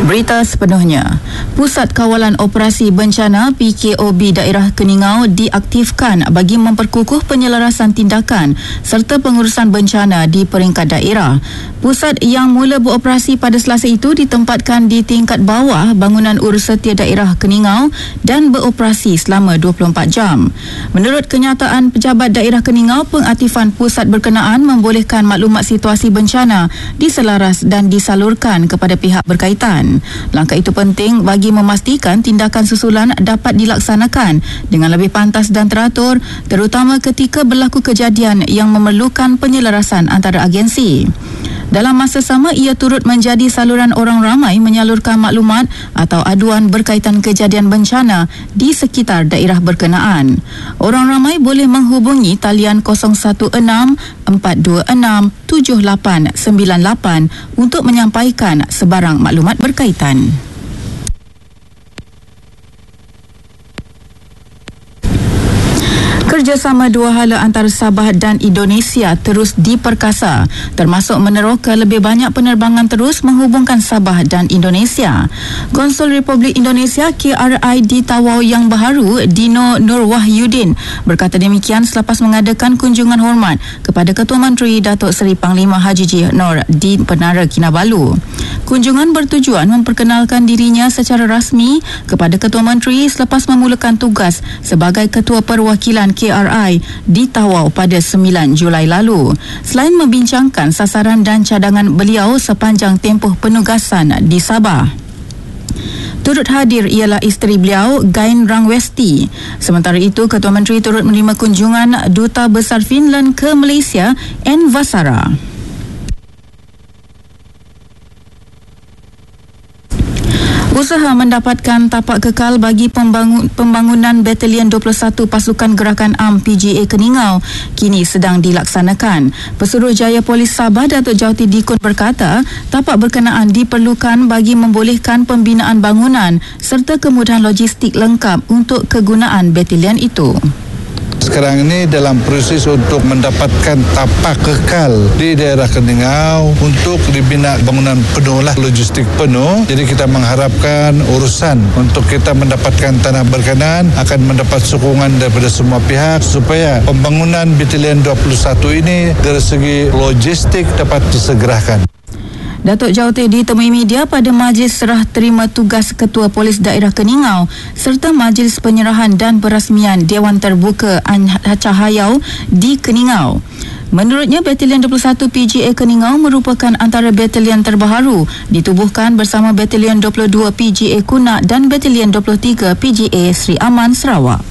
Berita sepenuhnya. Pusat Kawalan Operasi Bencana PKOB Daerah Keningau diaktifkan bagi memperkukuh penyelarasan tindakan serta pengurusan bencana di peringkat daerah. Pusat yang mula beroperasi pada Selasa itu ditempatkan di tingkat bawah bangunan Urussetia Daerah Keningau dan beroperasi selama 24 jam. Menurut kenyataan Pejabat Daerah Keningau, pengaktifan pusat berkenaan membolehkan maklumat situasi bencana diselaras dan disalurkan kepada pihak berkaitan. Langkah itu penting bagi memastikan tindakan susulan dapat dilaksanakan dengan lebih pantas dan teratur, terutama ketika berlaku kejadian yang memerlukan penyelarasan antara agensi. Dalam masa sama, ia turut menjadi saluran orang ramai menyalurkan maklumat atau aduan berkaitan kejadian bencana di sekitar daerah berkenaan. Orang ramai boleh menghubungi talian 016-426-7898 untuk menyampaikan sebarang maklumat berkaitan. Kerjasama dua hala antara Sabah dan Indonesia terus diperkasa, termasuk meneroka lebih banyak penerbangan terus menghubungkan Sabah dan Indonesia. Konsul Republik Indonesia KRI di Tawau yang baharu, Dino Nur Wahyudin, berkata demikian selepas mengadakan kunjungan hormat kepada Ketua Menteri Datuk Seri Panglima Haji J. Noor di Penara Kinabalu. Kunjungan bertujuan memperkenalkan dirinya secara rasmi kepada Ketua Menteri selepas memulakan tugas sebagai Ketua Perwakilan KRI di Tawau pada 9 Julai lalu. Selain membincangkan sasaran dan cadangan beliau sepanjang tempoh penugasan di Sabah. Turut hadir ialah isteri beliau, Gain Rangwesti. Sementara itu, Ketua Menteri turut menerima kunjungan Duta Besar Finland ke Malaysia, N. Vasara. Usaha mendapatkan tapak kekal bagi pembangunan Batalion 21 Pasukan Gerakan AM PGA Keningau kini sedang dilaksanakan. Pesuruhjaya Polis Sabah Datuk Jauti Dikun berkata, tapak berkenaan diperlukan bagi membolehkan pembinaan bangunan serta kemudahan logistik lengkap untuk kegunaan batalion itu. Sekarang ini dalam proses untuk mendapatkan tapak kekal di daerah Keningau untuk dibina bangunan penuh lah, logistik penuh. Jadi kita mengharapkan urusan untuk kita mendapatkan tanah berkenaan akan mendapat sokongan daripada semua pihak supaya pembangunan Batalion 21 ini dari segi logistik dapat disegerakan. Datuk Jauti ditemui media pada majlis serah terima tugas Ketua Polis Daerah Keningau serta majlis penyerahan dan perasmian Dewan Terbuka Cahayau di Keningau. Menurutnya, Batalion 21 PGA Keningau merupakan antara batalion terbaharu ditubuhkan bersama Batalion 22 PGA Kunak dan Batalion 23 PGA Sri Aman Sarawak.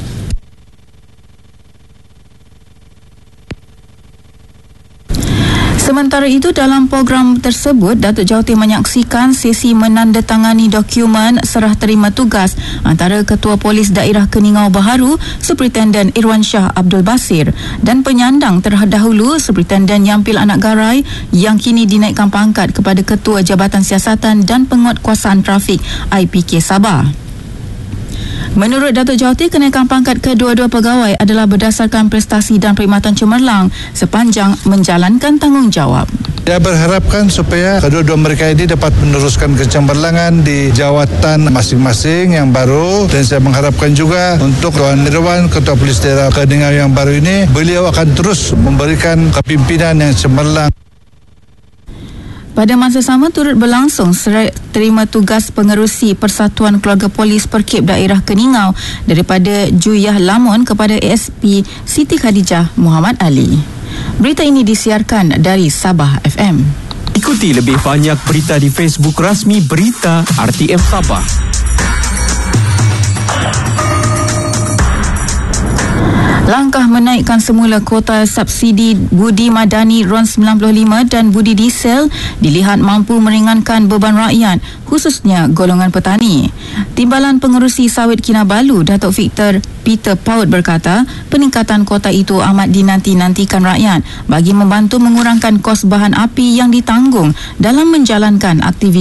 Sementara itu, dalam program tersebut, Datuk Jauti menyaksikan sesi menandatangani dokumen serah terima tugas antara Ketua Polis Daerah Keningau baharu, Superintendent Irwan Shah Abdul Basir, dan penyandang terdahulu Superintendent Yampil Anak Garai yang kini dinaikkan pangkat kepada Ketua Jabatan Siasatan dan Penguatkuasaan Trafik IPK Sabah. Menurut Datuk Jauti, kenaikan pangkat kedua-dua pegawai adalah berdasarkan prestasi dan perkhidmatan cemerlang sepanjang menjalankan tanggungjawab. Saya berharapkan supaya kedua-dua mereka ini dapat meneruskan kecemerlangan di jawatan masing-masing yang baru, dan saya mengharapkan juga untuk Tuan Irwan, Ketua Polis Daerah Keningau yang baru ini, beliau akan terus memberikan kepimpinan yang cemerlang. Pada masa sama, turut berlangsung serah terima tugas pengerusi Persatuan Keluarga Polis Perkip Daerah Keningau daripada Juyah Lamun kepada ASP Siti Khadijah Muhammad Ali. Berita ini disiarkan dari Sabah FM. Ikuti lebih banyak berita di Facebook rasmi Berita RTM Sabah. Langkah menaikkan semula kuota subsidi budi madani RON 95 dan budi diesel dilihat mampu meringankan beban rakyat, khususnya golongan petani. Timbalan Pengerusi Sawit Kinabalu, Datuk Victor Peter Paut berkata, peningkatan kuota itu amat dinanti-nantikan rakyat bagi membantu mengurangkan kos bahan api yang ditanggung dalam menjalankan aktiviti